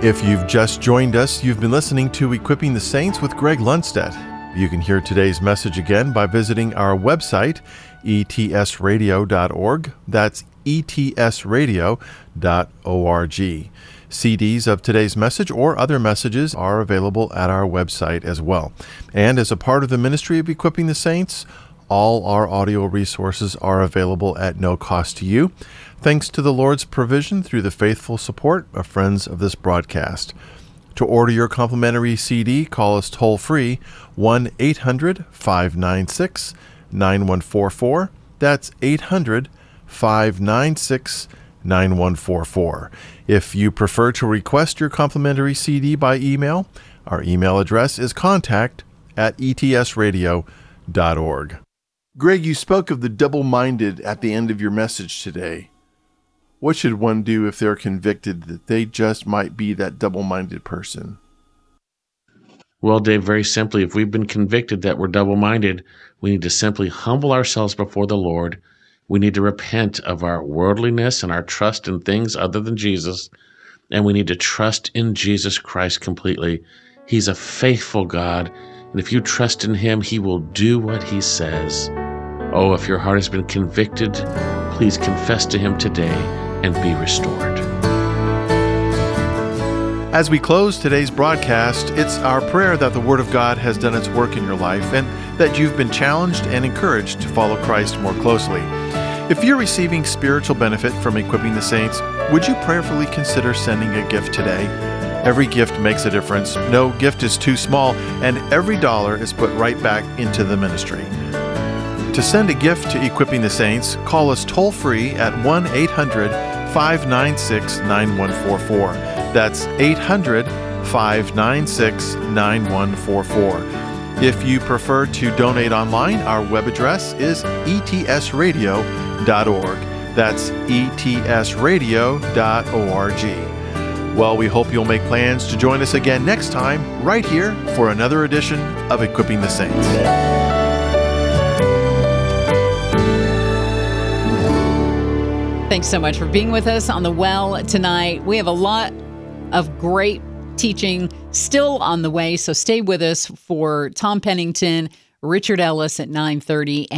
If you've just joined us, you've been listening to Equipping the Saints with Greg Lundstedt. You can hear today's message again by visiting our website, etsradio.org. That's etsradio.org. CDs of today's message or other messages are available at our website as well. And as a part of the ministry of Equipping the Saints, all our audio resources are available at no cost to you, thanks to the Lord's provision through the faithful support of friends of this broadcast. To order your complimentary CD, call us toll-free, 1-800-596-9144. That's 800-596-9144. If you prefer to request your complimentary CD by email, our email address is contact@etsradio.org. Greg, you spoke of the double-minded at the end of your message today. What should one do if they're convicted that they just might be that double-minded person? Well, Dave, very simply, if we've been convicted that we're double-minded, we need to simply humble ourselves before the Lord. We need to repent of our worldliness and our trust in things other than Jesus, and we need to trust in Jesus Christ completely. He's a faithful God, and if you trust in Him, He will do what He says. Oh, if your heart has been convicted, please confess to Him today and be restored. As we close today's broadcast, it's our prayer that the Word of God has done its work in your life and that you've been challenged and encouraged to follow Christ more closely. If you're receiving spiritual benefit from Equipping the Saints, would you prayerfully consider sending a gift today? Every gift makes a difference. No gift is too small, and every dollar is put right back into the ministry. To send a gift to Equipping the Saints, call us toll-free at 1-800-596-9144. That's 800-596-9144. If you prefer to donate online, our web address is etsradio.org. That's etsradio.org. Well, we hope you'll make plans to join us again next time, right here, for another edition of Equipping the Saints. Thanks so much for being with us on The Well tonight. We have a lot of great teaching still on the way, so stay with us for Tom Pennington, Richard Ellis at 9:30.